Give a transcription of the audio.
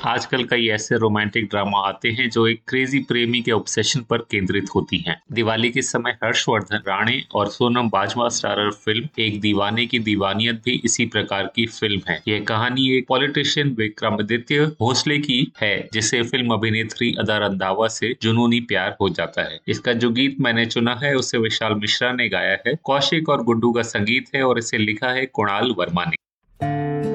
आजकल कई ऐसे रोमांटिक ड्रामा आते हैं जो एक क्रेजी प्रेमी के ऑब्सेशन पर केंद्रित होती हैं। दिवाली के समय हर्षवर्धन राणे और सोनम बाजवा स्टारर फिल्म एक दीवाने की दीवानियत भी इसी प्रकार की फिल्म है। यह कहानी एक पॉलिटिशियन विक्रमादित्य भोसले की है जिसे फिल्म अभिनेत्री अदा रंधावा से जुनूनी प्यार हो जाता है। इसका जो गीत मैंने चुना है उसे विशाल मिश्रा ने गाया है, कौशिक और गुड्डू का संगीत है और इसे लिखा है कुणाल वर्मा ने।